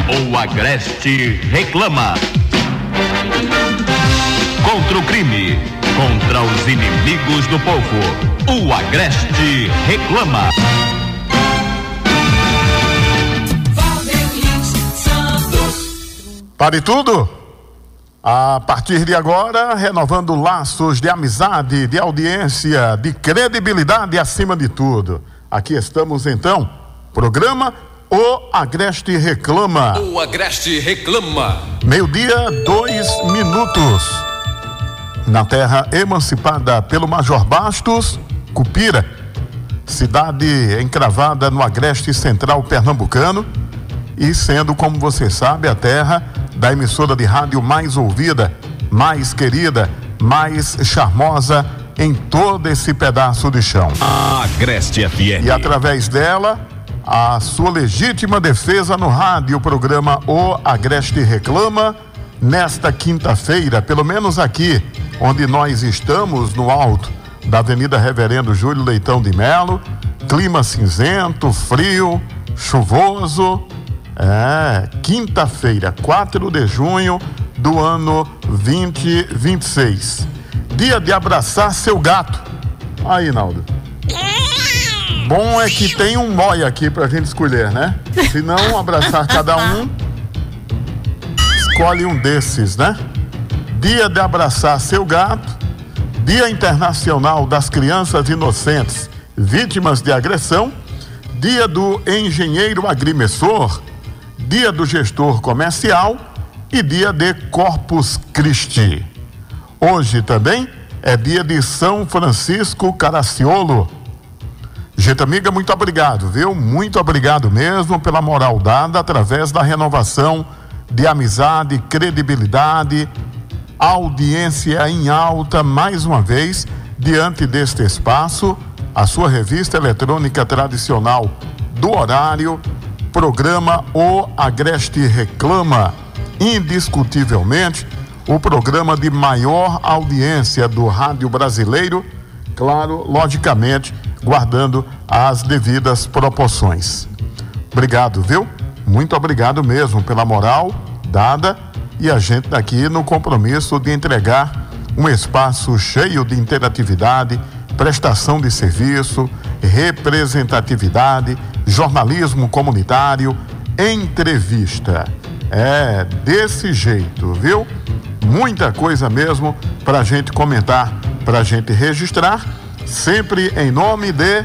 O Agreste reclama. Contra o crime, contra os inimigos do povo. O Agreste reclama. Pare tudo! A partir de agora, renovando laços de amizade, de audiência, de credibilidade acima de tudo. Aqui estamos então, programa O Agreste Reclama. O Agreste Reclama. 12:02. Na terra emancipada pelo Major Bastos, Cupira, cidade encravada no Agreste Central Pernambucano e sendo, como você sabe, a terra da emissora de rádio mais ouvida, mais querida, mais charmosa em todo esse pedaço de chão. Agreste FM. E através dela, a sua legítima defesa no rádio, o programa O Agreste Reclama, nesta quinta-feira, pelo menos aqui, onde nós estamos, no alto da Avenida Reverendo Júlio Leitão de Melo, clima cinzento, frio, chuvoso. Quinta-feira, 4 de junho do ano 2026. Dia de abraçar seu gato. Aí, Naldo. Bom é que tem um mói aqui pra gente escolher, né? Se não abraçar cada um, escolhe um desses, né? Dia de abraçar seu gato. Dia Internacional das Crianças Inocentes Vítimas de Agressão. Dia do Engenheiro Agrimensor. Dia do Gestor Comercial e dia de Corpus Christi. Hoje também é dia de São Francisco Caracciolo. Gente amiga, muito obrigado, viu? Muito obrigado mesmo pela moral dada através da renovação de amizade, credibilidade, audiência em alta, mais uma vez, diante deste espaço, a sua revista eletrônica tradicional do horário, programa O Agreste Reclama, indiscutivelmente o programa de maior audiência do rádio brasileiro, claro, logicamente, guardando as devidas proporções. Obrigado, viu? Muito obrigado mesmo pela moral dada e a gente daqui no compromisso de entregar um espaço cheio de interatividade, prestação de serviço, representatividade, jornalismo comunitário, entrevista. É desse jeito, viu? Muita coisa mesmo pra gente comentar, pra gente registrar, sempre em nome de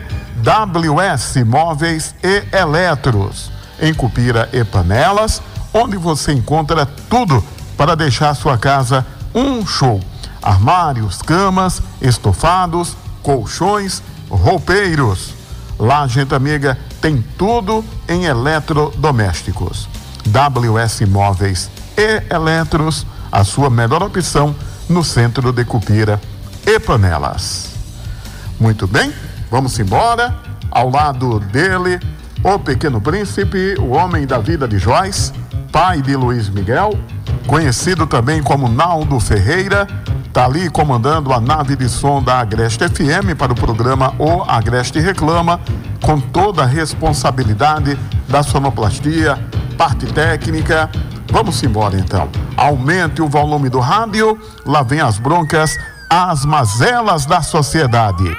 WS Móveis e Eletros, em Cupira e Panelas, onde você encontra tudo para deixar sua casa um show. Armários, camas, estofados, colchões, roupeiros. Lá, gente amiga, tem tudo em eletrodomésticos. WS Móveis e Eletros, a sua melhor opção no centro de Cupira e Panelas. Muito bem, vamos embora. Ao lado dele, o Pequeno Príncipe, o homem da vida de Joyce, pai de Luiz Miguel, conhecido também como Naldo Ferreira, está ali comandando a nave de som da Agreste FM para o programa O Agreste Reclama, com toda a responsabilidade da sonoplastia, parte técnica. Vamos embora então. Aumente o volume do rádio, lá vem as broncas, as mazelas da sociedade.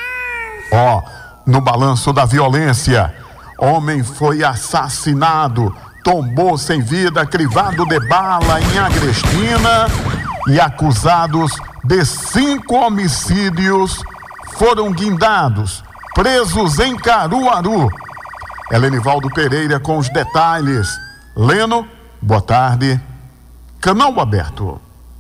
No balanço da violência, homem foi assassinado, tombou sem vida, crivado de bala em Agrestina, e acusados de 5 homicídios foram guindados, presos em Caruaru. Helenivaldo Pereira com os detalhes. Leno, boa tarde. Canal aberto.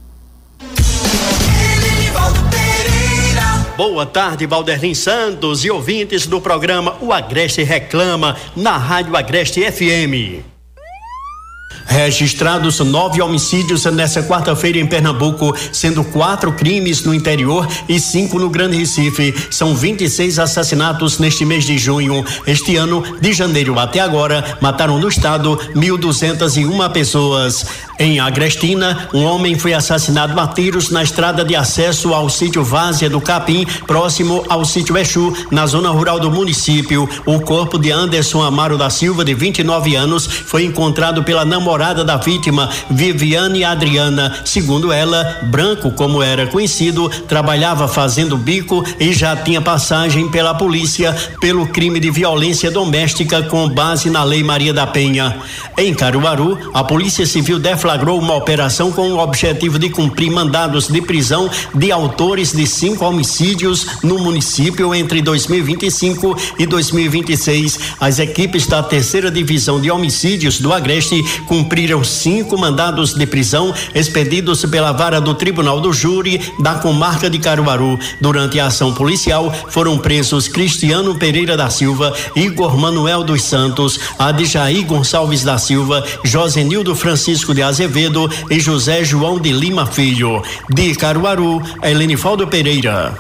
Boa tarde, Valderlin Santos e ouvintes do programa O Agreste Reclama, na Rádio Agreste FM. Registrados 9 homicídios nesta quarta-feira em Pernambuco, sendo 4 crimes no interior e 5 no Grande Recife. São 26 assassinatos neste mês de junho. Este ano, de janeiro até agora, mataram no estado 1.201 pessoas. Em Agrestina, um homem foi assassinado a tiros na estrada de acesso ao sítio Várzea do Capim, próximo ao sítio Exu, na zona rural do município. O corpo de Anderson Amaro da Silva, de 29 anos, foi encontrado pela namorada da vítima, Viviane Adriana. Segundo ela, Branco, como era conhecido, trabalhava fazendo bico e já tinha passagem pela polícia pelo crime de violência doméstica com base na Lei Maria da Penha. Em Caruaru, a Polícia Civil deflagrou uma operação com o objetivo de cumprir mandados de prisão de autores de 5 homicídios no município entre 2025 e 2026. As equipes da 3ª Divisão de Homicídios do Agreste cumpriram 5 mandados de prisão expedidos pela vara do Tribunal do Júri da comarca de Caruaru. Durante a ação policial, foram presos Cristiano Pereira da Silva, Igor Manuel dos Santos, Adjair Gonçalves da Silva, Josenildo Francisco de Azevedo e José João de Lima Filho. De Caruaru, Helenifaldo Pereira.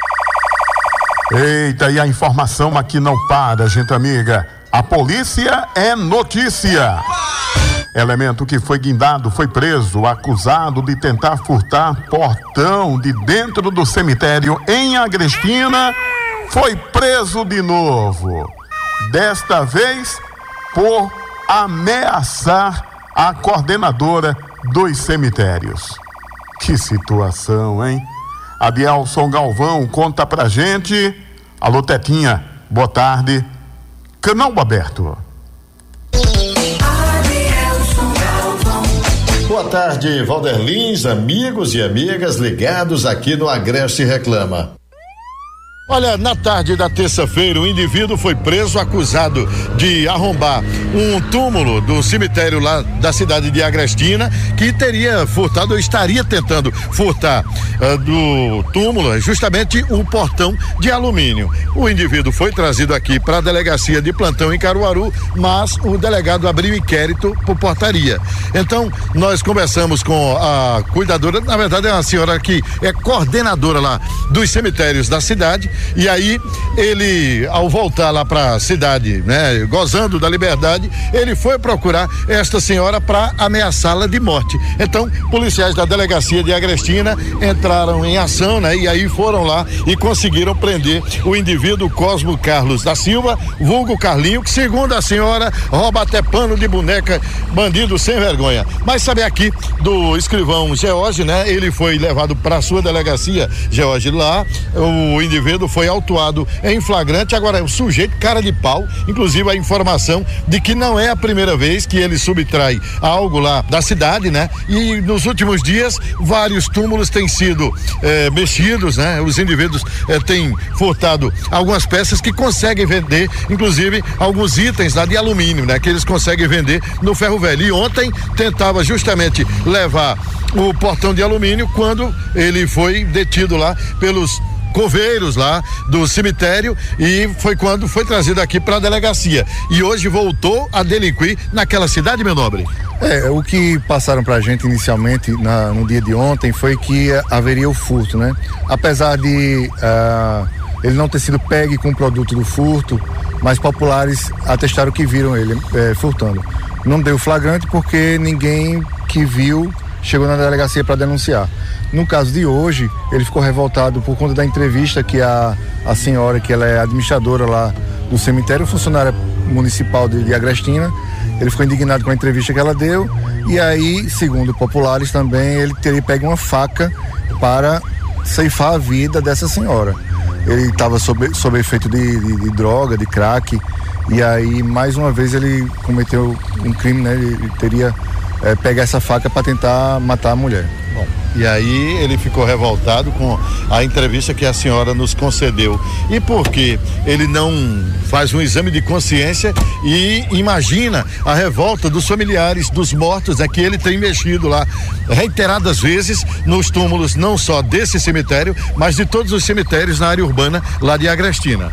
Eita, e a informação aqui não para, gente amiga. A polícia é notícia. Elemento que foi guindado foi preso, acusado de tentar furtar portão de dentro do cemitério em Agrestina, foi preso de novo. Desta vez por ameaçar a coordenadora dos cemitérios. Que situação, hein? Adielson Galvão conta pra gente. Alô, Tetinha, boa tarde. Canal aberto. Boa tarde, Valder Lins, amigos e amigas ligados aqui no Agreste Reclama. Olha, na tarde da terça-feira, um indivíduo foi preso acusado de arrombar um túmulo do cemitério lá da cidade de Agrestina, que teria furtado, ou estaria tentando furtar do túmulo justamente o portão de alumínio. O indivíduo foi trazido aqui para a delegacia de plantão em Caruaru, mas o delegado abriu inquérito por portaria. Então, nós conversamos com a cuidadora, na verdade é uma senhora que é coordenadora lá dos cemitérios da cidade. E aí, ele, ao voltar lá para a cidade, né, gozando da liberdade, ele foi procurar esta senhora para ameaçá-la de morte. Então, policiais da delegacia de Agrestina entraram em ação, né, e aí foram lá e conseguiram prender o indivíduo Cosmo Carlos da Silva, vulgo Carlinho, que, segundo a senhora, rouba até pano de boneca, bandido sem vergonha. Mas sabe aqui do escrivão George, né? Ele foi levado para a sua delegacia, George, lá, o indivíduo foi autuado em flagrante. Agora, o sujeito cara de pau, inclusive a informação de que não é a primeira vez que ele subtrai algo lá da cidade, né? E nos últimos dias, vários túmulos têm sido mexidos, né? Os indivíduos têm furtado algumas peças que conseguem vender, inclusive alguns itens lá de alumínio, né? Que eles conseguem vender no ferro velho. E ontem tentava justamente levar o portão de alumínio quando ele foi detido lá pelos coveiros lá do cemitério, e foi quando foi trazido aqui para a delegacia e hoje voltou a delinquir naquela cidade, meu nobre. O que passaram pra gente inicialmente no dia de ontem foi que haveria o furto, né? Apesar de ele não ter sido pegue com o produto do furto, mas populares atestaram que viram ele furtando. Não deu flagrante porque ninguém que viu chegou na delegacia para denunciar. No caso de hoje, ele ficou revoltado por conta da entrevista que a senhora, que ela é administradora lá do cemitério, funcionária municipal de Agrestina, ele ficou indignado com a entrevista que ela deu, e aí, segundo populares também, ele teria pego uma faca para ceifar a vida dessa senhora. Ele estava sob efeito de droga, de crack, e aí, mais uma vez, ele cometeu um crime, né? Ele teria pego essa faca para tentar matar a mulher. Bom, e aí ele ficou revoltado com a entrevista que a senhora nos concedeu. E por que ele não faz um exame de consciência e imagina a revolta dos familiares dos mortos, que ele tem mexido lá reiteradas vezes nos túmulos, não só desse cemitério, mas de todos os cemitérios na área urbana lá de Agrestina.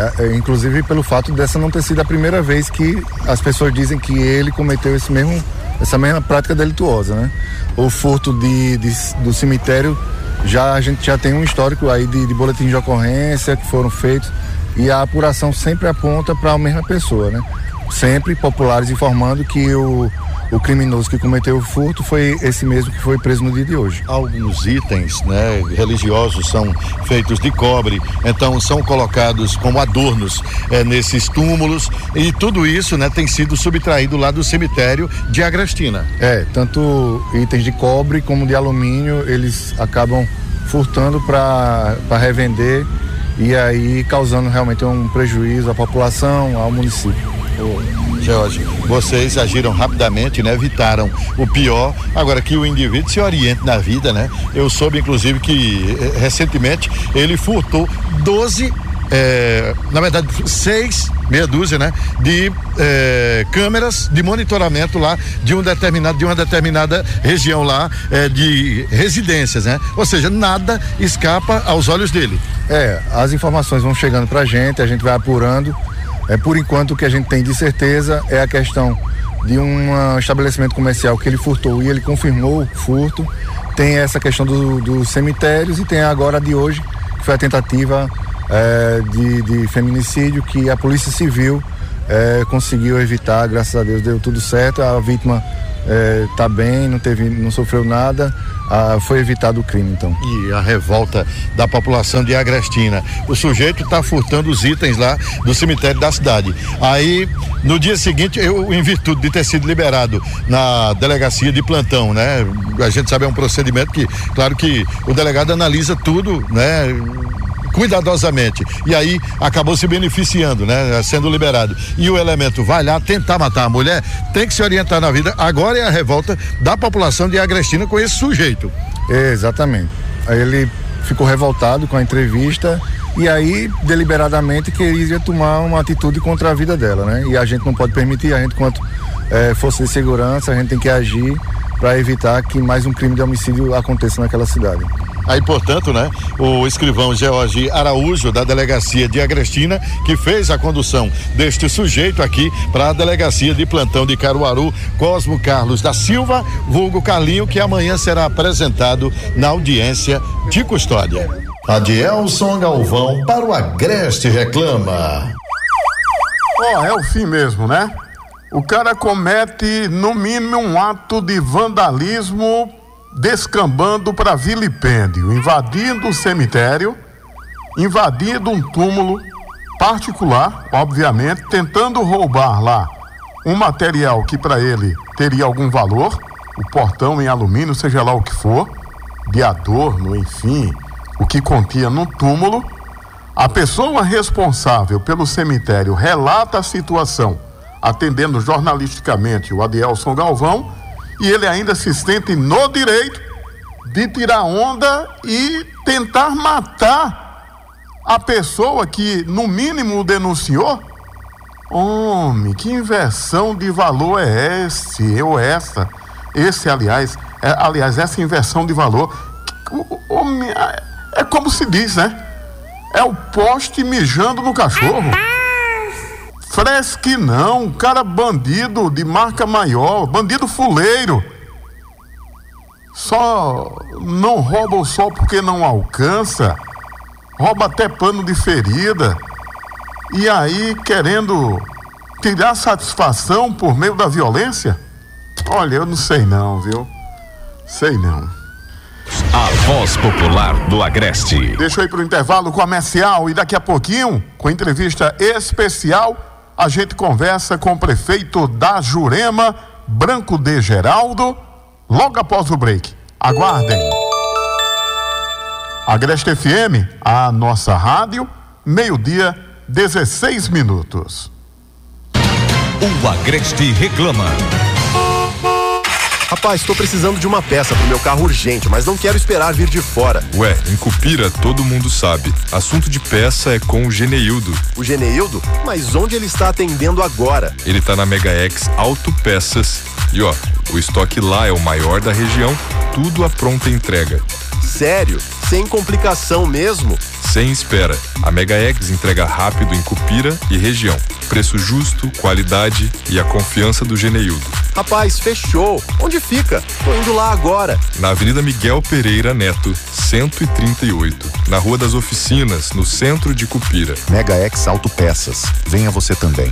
Inclusive pelo fato dessa não ter sido a primeira vez que as pessoas dizem que ele cometeu esse mesmo essa mesma prática delituosa, né? O furto do cemitério, a gente já tem um histórico aí de boletins de ocorrência que foram feitos, e a apuração sempre aponta para a mesma pessoa, né? Sempre populares informando que o criminoso que cometeu o furto foi esse mesmo que foi preso no dia de hoje. Alguns itens, né, religiosos são feitos de cobre, então são colocados como adornos nesses túmulos, e tudo isso, né, tem sido subtraído lá do cemitério de Agrestina. Tanto itens de cobre como de alumínio, eles acabam furtando para revender, e aí causando realmente um prejuízo à população, ao município. Jorge, vocês agiram rapidamente, né? Evitaram o pior. Agora que o indivíduo se oriente na vida, né? Eu soube, inclusive, que recentemente ele furtou 12, na verdade 6, meia dúzia, né? De câmeras de monitoramento lá de uma determinada região lá de residências, né? Ou seja, nada escapa aos olhos dele. As informações vão chegando pra gente, a gente vai apurando. Por enquanto, o que a gente tem de certeza é a questão de um estabelecimento comercial que ele furtou e ele confirmou o furto. Tem essa questão dos cemitérios, e tem agora a de hoje, que foi a tentativa de feminicídio, que a Polícia Civil conseguiu evitar, graças a Deus deu tudo certo. A vítima está bem, não sofreu nada. Foi evitado o crime, então. E a revolta da população de Agrestina. O sujeito está furtando os itens lá do cemitério da cidade. Aí, no dia seguinte, em virtude de ter sido liberado na delegacia de plantão, né? A gente sabe, é um procedimento que, claro que o delegado analisa tudo, né? Cuidadosamente, e aí acabou se beneficiando, né? Sendo liberado. E o elemento vai lá tentar matar a mulher, tem que se orientar na vida. Agora é a revolta da população de Agrestina com esse sujeito. Exatamente. Aí ele ficou revoltado com a entrevista, e aí deliberadamente queria tomar uma atitude contra a vida dela, né? E a gente não pode permitir, a gente, quanto força de segurança, a gente tem que agir para evitar que mais um crime de homicídio aconteça naquela cidade. Aí, portanto, né, o escrivão George Araújo, da delegacia de Agrestina, que fez a condução deste sujeito aqui para a delegacia de plantão de Caruaru, Cosmo Carlos da Silva, vulgo Carlinho, que amanhã será apresentado na audiência de custódia. Adielson Galvão para o Agreste Reclama. É o fim mesmo, né? O cara comete, no mínimo, um ato de vandalismo, descambando para vilipêndio, invadindo o cemitério, invadindo um túmulo particular, obviamente, tentando roubar lá um material que para ele teria algum valor, o portão em alumínio, seja lá o que for, de adorno, enfim, o que continha no túmulo. A pessoa responsável pelo cemitério relata a situação, atendendo jornalisticamente o Adielson Galvão, e ele ainda se sente no direito de tirar onda e tentar matar a pessoa que, no mínimo, o denunciou. Homem, que inversão de valor é esse ou essa? Aliás, essa inversão de valor, homem, é como se diz, né? É o poste mijando no cachorro. Fresque não, cara bandido de marca maior, bandido fuleiro. Só não rouba o sol porque não alcança, rouba até pano de ferida. E aí querendo tirar satisfação por meio da violência? Olha, eu não sei não, viu? Sei não. A voz popular do Agreste. Deixa eu ir pro intervalo comercial e daqui a pouquinho, com entrevista especial, a gente conversa com o prefeito da Jurema, Branco de Geraldo, logo após o break. Aguardem. Agreste FM, a nossa rádio, 12:16. O Agreste reclama. Rapaz, estou precisando de uma peça pro meu carro urgente, mas não quero esperar vir de fora. Ué, em Cupira todo mundo sabe. Assunto de peça é com o Geneildo. O Geneildo? Mas onde ele está atendendo agora? Ele tá na Mega X Autopeças. E ó, o estoque lá é o maior da região, tudo à pronta entrega. Sério? Sem complicação mesmo? Sem espera. A Mega X entrega rápido em Cupira e região. Preço justo, qualidade e a confiança do Geneildo. Rapaz, fechou. Onde fica? Tô indo lá agora. Na Avenida Miguel Pereira Neto, 138. Na Rua das Oficinas, no centro de Cupira. Mega X Autopeças. Venha você também.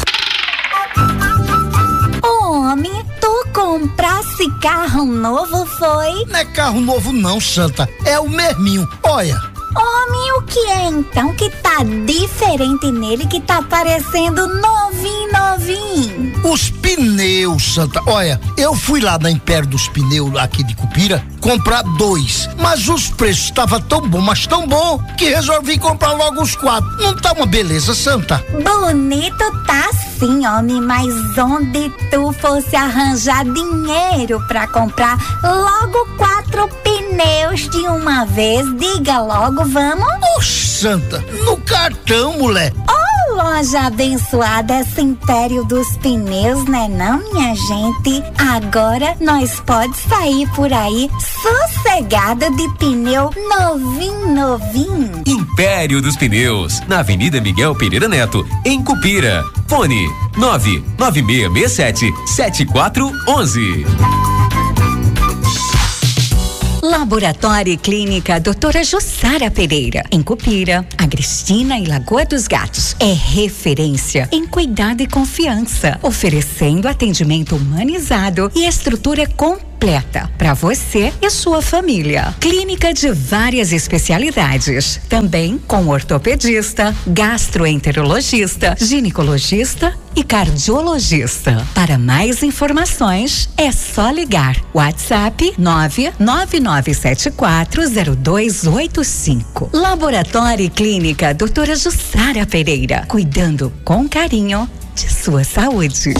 Homem, tu comprasse carro novo, foi? Não é carro novo não, Santa. É o mesminho. Olha. Homem, o que é então que tá diferente nele, que tá parecendo novinho? Os pneus, Santa. Olha, eu fui lá na Império dos Pneus aqui de Cupira comprar 2, mas os preços estavam tão bom, mas tão bom, que resolvi comprar logo os 4. Não tá uma beleza, Santa? Bonito tá sim, homem, mas onde tu fosse arranjar dinheiro pra comprar logo 4 pneus de uma vez? Diga logo, vamos? Santa, no cartão, mulher. Oh, loja abençoada, esse Império dos Pneus, né não, minha gente? Agora nós pode sair por aí sossegada de pneu novinho. Império dos Pneus, na Avenida Miguel Pereira Neto, em Cupira. Fone 99667-7411. Laboratório e Clínica Doutora Jussara Pereira, em Cupira, Agrestina e Lagoa dos Gatos. É referência em cuidado e confiança, oferecendo atendimento humanizado e estrutura completa para você e sua família. Clínica de várias especialidades, também com ortopedista, gastroenterologista, ginecologista e cardiologista. Para mais informações, é só ligar. WhatsApp 999740285. Laboratório e Clínica Doutora Jussara Pereira, cuidando com carinho de sua saúde.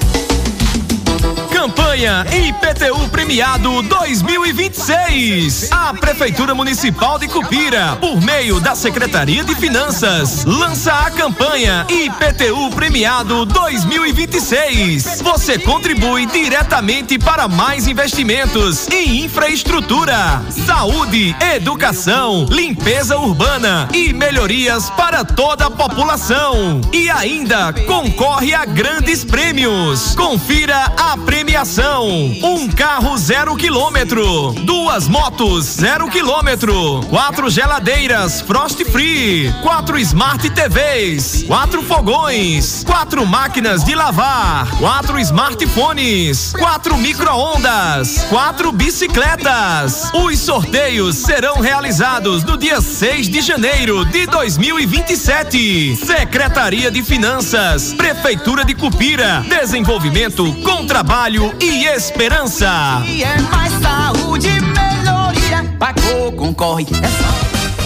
Campanha IPTU Premiado 2026. A Prefeitura Municipal de Cupira, por meio da Secretaria de Finanças, lança a campanha IPTU Premiado 2026. Você contribui diretamente para mais investimentos em infraestrutura, saúde, educação, limpeza urbana e melhorias para toda a população. E ainda concorre a grandes prêmios. Confira a premiação: um carro 0 km, 2 motos 0 km, 4 geladeiras Frost Free, 4 Smart TVs, 4 fogões, 4 máquinas de lavar, 4 smartphones, 4 micro-ondas, 4 bicicletas. Os sorteios serão realizados no dia 6 de janeiro de 2027. Secretaria de Finanças, Prefeitura de Cupira, desenvolvimento com trabalho e esperança. E é mais saúde, melhoria. Pagou, concorre, é só.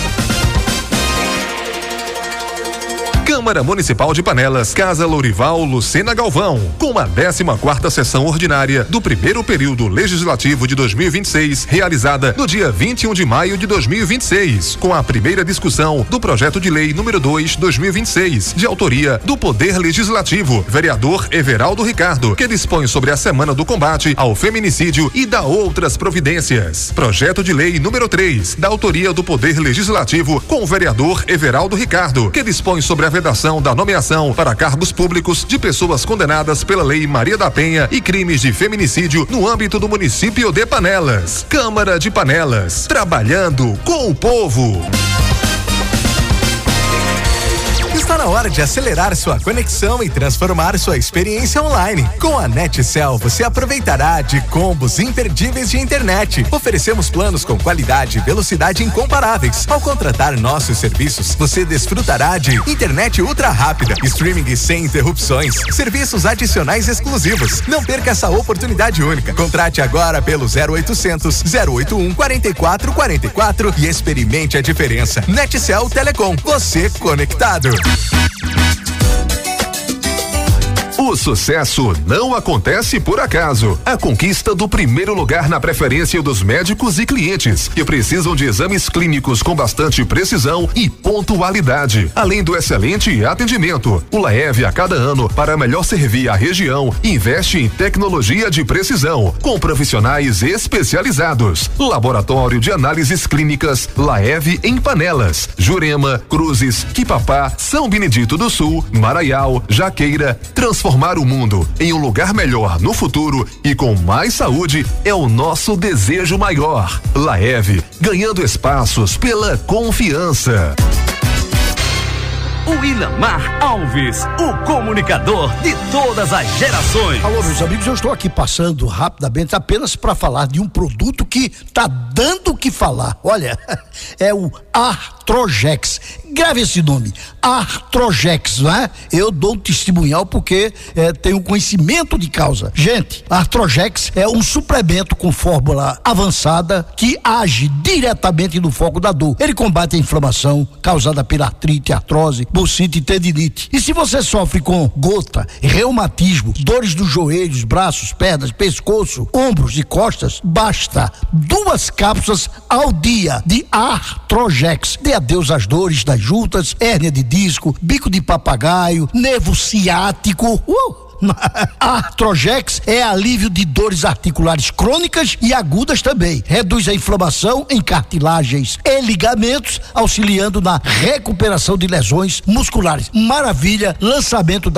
Câmara Municipal de Panelas, Casa Lourival Lucena Galvão, com a 14ª sessão ordinária do primeiro período legislativo de 2026, realizada no dia 21 de maio de 2026, com a primeira discussão do projeto de lei número 2/2026, de autoria do Poder Legislativo, vereador Everaldo Ricardo, que dispõe sobre a Semana do Combate ao Feminicídio e dá outras providências. Projeto de lei número 3, da autoria do Poder Legislativo, com o vereador Everaldo Ricardo, que dispõe sobre a vedação da nomeação para cargos públicos de pessoas condenadas pela Lei Maria da Penha e crimes de feminicídio no âmbito do município de Panelas. Câmara de Panelas, trabalhando com o povo. Está na hora de acelerar sua conexão e transformar sua experiência online. Com a NetCell, você aproveitará de combos imperdíveis de internet. Oferecemos planos com qualidade e velocidade incomparáveis. Ao contratar nossos serviços, você desfrutará de internet ultra rápida, streaming sem interrupções, serviços adicionais exclusivos. Não perca essa oportunidade única. Contrate agora pelo 0800 081 4444 e experimente a diferença. NetCell Telecom, você conectado. O sucesso não acontece por acaso. A conquista do primeiro lugar na preferência dos médicos e clientes que precisam de exames clínicos com bastante precisão e pontualidade, além do excelente atendimento. O Laev, a cada ano, para melhor servir a região, investe em tecnologia de precisão, com profissionais especializados. Laboratório de Análises Clínicas Laev em Panelas, Jurema, Cruzes, Quipapá, São Benedito do Sul, Maraial, Jaqueira, transformação Transformar o mundo em um lugar melhor no futuro e com mais saúde é o nosso desejo maior. Laev, ganhando espaços pela confiança. O Ilamar Alves, o comunicador de todas as gerações. Alô, meus amigos, eu estou aqui passando rapidamente apenas para falar de um produto que tá dando o que falar. Olha, é o Artrojex. Grave esse nome, Artrojex, não é? Eu dou um testemunhal porque tenho conhecimento de causa. Gente, Artrojex é um suplemento com fórmula avançada que age diretamente no foco da dor. Ele combate a inflamação causada pela artrite, artrose, bursite e tendinite. E se você sofre com gota, reumatismo, dores dos joelhos, braços, pernas, pescoço, ombros e costas, basta 2 cápsulas ao dia de Artrojex. Dê adeus às dores das juntas, hérnia de disco, bico de papagaio, nervo ciático. Artrojex é alívio de dores articulares crônicas e agudas também. Reduz a inflamação em cartilagens e ligamentos, auxiliando na recuperação de lesões musculares. Maravilha, lançamento da